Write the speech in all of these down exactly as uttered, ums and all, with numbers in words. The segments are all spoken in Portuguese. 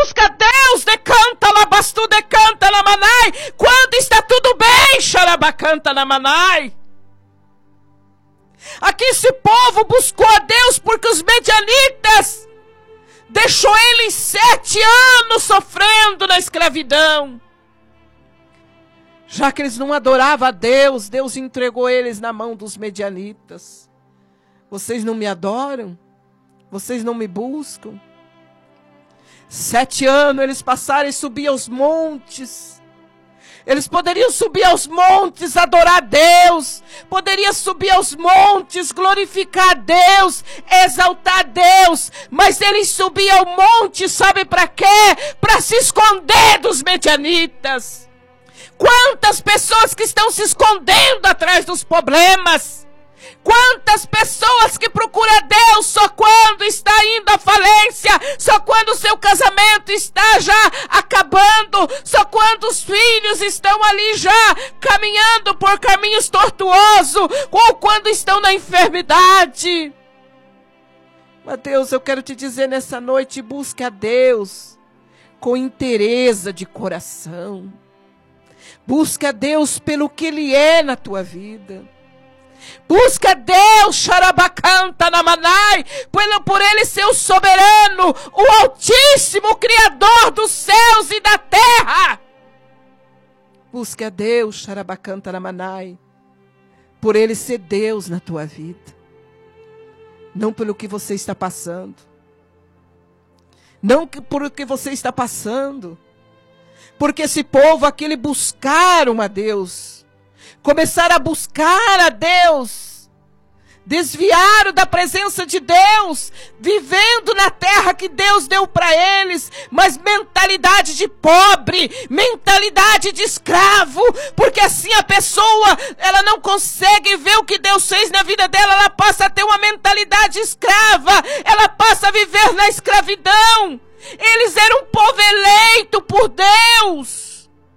busca Deus, decanta labastu, decanta lamanai, quando está tudo bem, xarabacanta lamanai. Aqui esse povo buscou a Deus porque os medianitas deixou eles sete anos sofrendo na escravidão. Já que eles não adoravam a Deus, Deus entregou eles na mão dos medianitas. Vocês não me adoram? Vocês não me buscam? Sete anos eles passaram e subiam aos montes. Eles poderiam subir aos montes, adorar a Deus. Poderiam subir aos montes, glorificar a Deus, exaltar a Deus. Mas eles subiam ao monte, sabe para quê? Para se esconder dos medianitas. Quantas pessoas que estão se escondendo atrás dos problemas. Quantas pessoas que procuram Deus só quando está indo à falência, só quando o seu casamento está já acabando, só quando os filhos estão ali já caminhando por caminhos tortuosos, ou quando estão na enfermidade. Mas Deus, eu quero te dizer nessa noite, busque a Deus com inteireza de coração. Busque a Deus pelo que Ele é na tua vida. Busca Deus, xarabacanta namanai, por, por Ele ser o soberano, o Altíssimo, o Criador dos céus e da terra. Busca Deus, xarabacanta namanai, por Ele ser Deus na tua vida. Não pelo que você está passando. Não por o que você está passando. Porque esse povo aqui, eles buscaram a Deus. Começaram a buscar a Deus, desviaram da presença de Deus, vivendo na terra que Deus deu para eles, mas mentalidade de pobre, mentalidade de escravo, porque assim a pessoa, ela não consegue ver o que Deus fez na vida dela, ela passa a ter uma mentalidade escrava, ela passa a viver na escravidão. Eles eram um povo eleito por Deus.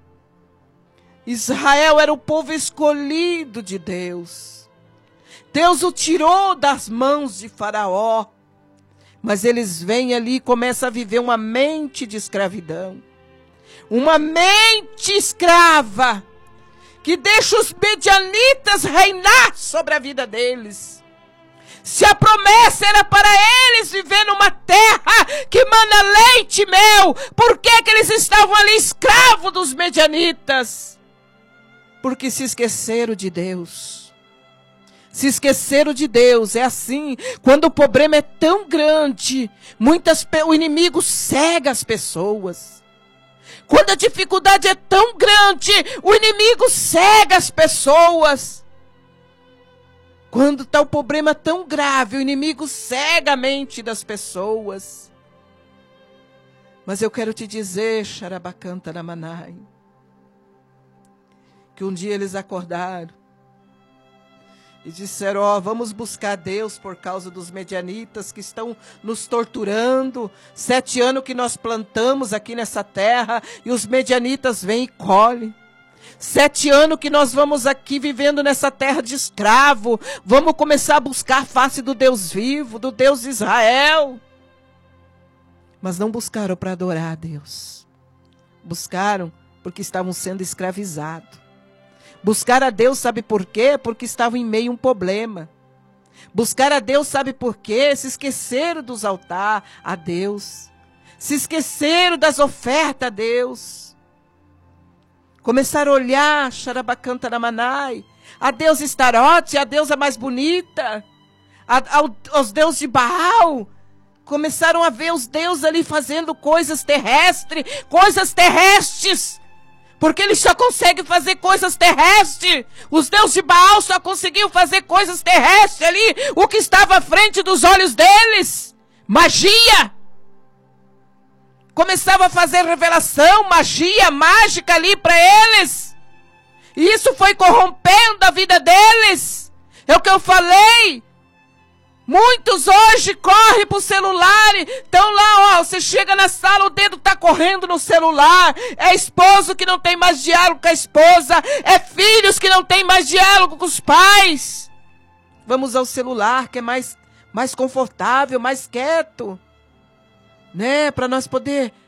Israel era o povo escolhido de Deus. Deus o tirou das mãos de Faraó. Mas eles vêm ali e começam a viver uma mente de escravidão. Uma mente escrava. Que deixa os medianitas reinar sobre a vida deles. Se a promessa era para eles viver numa terra que mana leite e mel, por que que eles estavam ali escravos dos medianitas? Porque se esqueceram de Deus. Se esqueceram de Deus. É assim. Quando o problema é tão grande, muitas, o inimigo cega as pessoas. Quando a dificuldade é tão grande, o inimigo cega as pessoas. Quando está o problema tão grave, o inimigo cega a mente das pessoas. Mas eu quero te dizer, xarabacanta namanai, que um dia eles acordaram e disseram, ó, oh, vamos buscar Deus por causa dos medianitas que estão nos torturando. Sete anos que nós plantamos aqui nessa terra e os medianitas vêm e colhem. Sete anos que nós vamos aqui vivendo nessa terra de escravo. Vamos começar a buscar a face do Deus vivo, do Deus de Israel. Mas não buscaram para adorar a Deus. Buscaram porque estavam sendo escravizados. Buscar a Deus, sabe por quê? Porque estavam em meio a um problema. Buscar a Deus, sabe por quê? Se esqueceram dos altares a Deus. Se esqueceram das ofertas a Deus. Começaram a olhar, xarabacanta namanai, a Deus Estarote, a deusa mais bonita, a, ao, aos deuses de Baal. Começaram a ver os deuses ali fazendo coisas terrestres, coisas terrestres. Porque eles só conseguem fazer coisas terrestres. Os deuses de Baal só conseguiam fazer coisas terrestres ali. O que estava à frente dos olhos deles. Magia. Começava a fazer revelação, magia, mágica ali para eles. E isso foi corrompendo a vida deles. É o que eu falei. Muitos hoje correm pro celular, estão lá, ó, você chega na sala, o dedo tá correndo no celular, é esposo que não tem mais diálogo com a esposa, é filhos que não tem mais diálogo com os pais. Vamos ao celular, que é mais, mais confortável, mais quieto, né, para nós poder